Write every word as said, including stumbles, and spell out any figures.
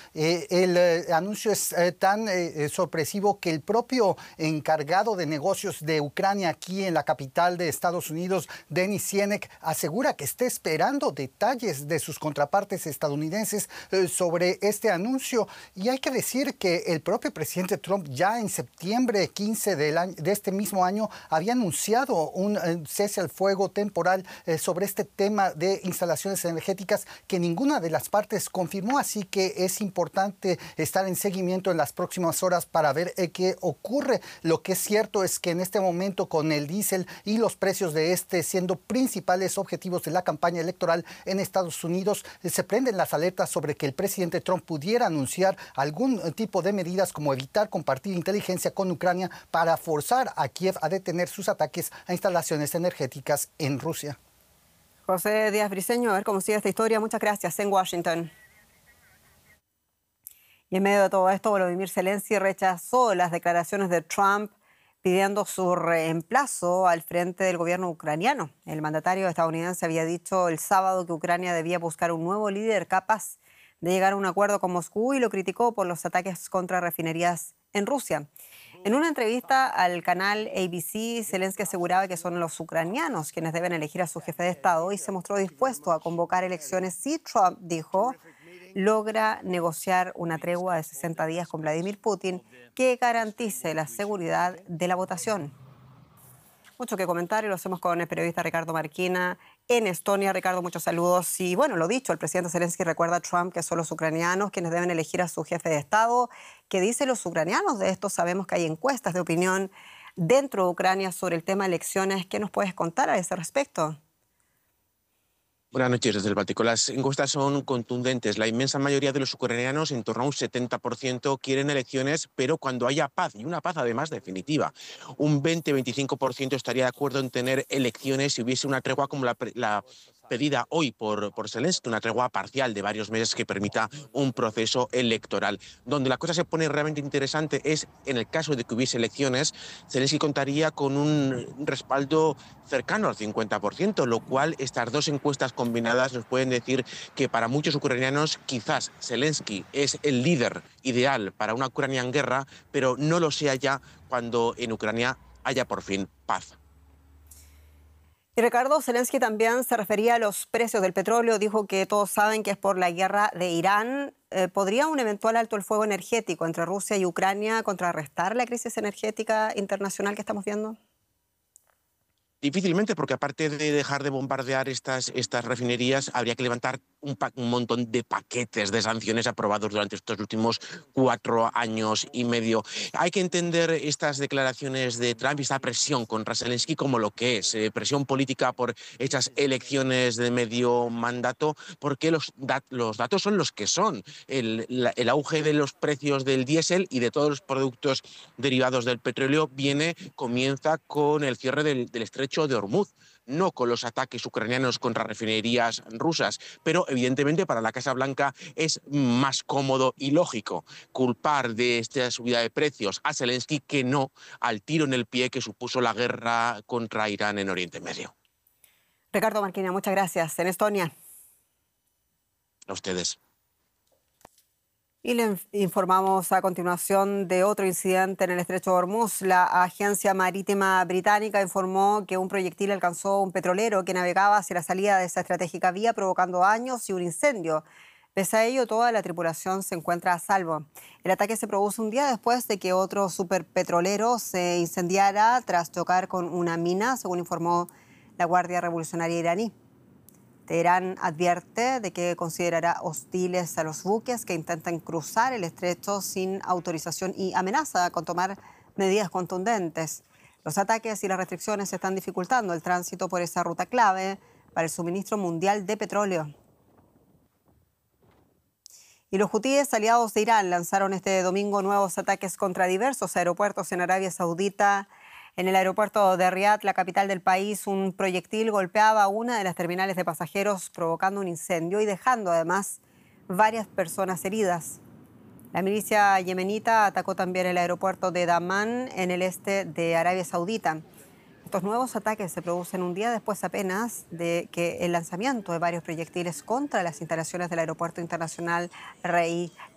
Eh, el eh, anuncio es eh, tan eh, sorpresivo que el propio encargado de negocios de Ucrania aquí en la capital de Estados Unidos, Denis Sienek, asegura que está esperando detalles de sus contrapartes estadounidenses eh, sobre este anuncio. Y hay que decir que el propio presidente Trump ya en septiembre quince del año, de este mismo año había anunciado un eh, cese al fuego temporal eh, sobre este tema de instalaciones energéticas que ninguna de las partes confirmó, así que es importante estar en seguimiento en las próximas horas para ver eh, qué ocurre. Lo que es cierto es que en este momento, con el diésel y los precios de este siendo principales objetivos de la campaña electoral en Estados Unidos, eh, se prenden las alertas sobre que el presidente Trump pudiera anunciar algún eh, tipo de medidas como evitar compartir inteligencia con Ucrania para forzar a Kiev a detener sus ataques a instalaciones energéticas en Rusia. José Díaz Briceño, a ver cómo sigue esta historia. Muchas gracias en Washington. Y en medio de todo esto, Volodymyr Zelensky rechazó las declaraciones de Trump pidiendo su reemplazo al frente del gobierno ucraniano. El mandatario estadounidense había dicho el sábado que Ucrania debía buscar un nuevo líder capaz de llegar a un acuerdo con Moscú y lo criticó por los ataques contra refinerías en Rusia. En una entrevista al canal A B C, Zelensky aseguraba que son los ucranianos quienes deben elegir a su jefe de Estado y se mostró dispuesto a convocar elecciones si Trump, dijo, logra negociar una tregua de sesenta días con Vladimir Putin que garantice la seguridad de la votación. Mucho que comentar y lo hacemos con el periodista Ricardo Marquina en Estonia. Ricardo, muchos saludos. Y bueno, lo dicho, el presidente Zelensky recuerda a Trump que son los ucranianos quienes deben elegir a su jefe de Estado. ¿Qué dicen los ucranianos de esto? Sabemos que hay encuestas de opinión dentro de Ucrania sobre el tema de elecciones. ¿Qué nos puedes contar a ese respecto? Buenas noches desde el Báltico. Las encuestas son contundentes. La inmensa mayoría de los ucranianos, en torno a un setenta por ciento, quieren elecciones, pero cuando haya paz, y una paz además definitiva. Un veinte a veinticinco por ciento estaría de acuerdo en tener elecciones si hubiese una tregua como la, la pedida hoy por, por Zelensky, una tregua parcial de varios meses que permita un proceso electoral. Donde la cosa se pone realmente interesante es en el caso de que hubiese elecciones, Zelensky contaría con un respaldo cercano al cincuenta por ciento, lo cual estas dos encuestas combinadas nos pueden decir que para muchos ucranianos quizás Zelensky es el líder ideal para una Ucrania en guerra, pero no lo sea ya cuando en Ucrania haya por fin paz. Y Ricardo, Zelensky también se refería a los precios del petróleo, dijo que todos saben que es por la guerra de Irán. Eh, ¿Podría un eventual alto el fuego energético entre Rusia y Ucrania contrarrestar la crisis energética internacional que estamos viendo? Difícilmente, porque aparte de dejar de bombardear estas, estas refinerías, habría que levantar un, un montón de paquetes de sanciones aprobados durante estos últimos cuatro años y medio. Hay que entender estas declaraciones de Trump y esta presión contra Zelensky como lo que es, eh, presión política por estas elecciones de medio mandato, porque los, dat los datos son los que son. El, la, el auge de los precios del diésel y de todos los productos derivados del petróleo viene, comienza con el cierre del, del estrecho de Hormuz, no con los ataques ucranianos contra refinerías rusas, pero evidentemente para la Casa Blanca es más cómodo y lógico culpar de esta subida de precios a Zelensky que no al tiro en el pie que supuso la guerra contra Irán en Oriente Medio. Ricardo Marquina, muchas gracias. En Estonia. A ustedes. Y le informamos a continuación de otro incidente en el estrecho de Hormuz. La agencia marítima británica informó que un proyectil alcanzó un petrolero que navegaba hacia la salida de esa estratégica vía, provocando daños y un incendio. Pese a ello, toda la tripulación se encuentra a salvo. El ataque se produce un día después de que otro superpetrolero se incendiara tras chocar con una mina, según informó la Guardia Revolucionaria iraní. Teherán advierte de que considerará hostiles a los buques que intentan cruzar el estrecho sin autorización y amenaza con tomar medidas contundentes. Los ataques y las restricciones están dificultando el tránsito por esa ruta clave para el suministro mundial de petróleo. Y los hutíes aliados de Irán lanzaron este domingo nuevos ataques contra diversos aeropuertos en Arabia Saudita. En el aeropuerto de Riad, la capital del país, un proyectil golpeaba una de las terminales de pasajeros, provocando un incendio y dejando además varias personas heridas. La milicia yemenita atacó también el aeropuerto de Dammam, en el este de Arabia Saudita. Estos nuevos ataques se producen un día después apenas de que el lanzamiento de varios proyectiles contra las instalaciones del Aeropuerto Internacional Rey